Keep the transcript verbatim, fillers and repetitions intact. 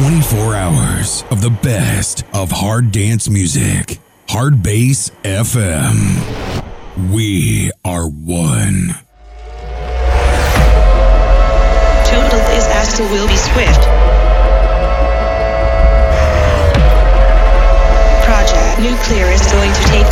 twenty-four hours of the best of hard dance music. Hard Bass F M. We are one. Total disaster will be swift. Project Nuclear is going to take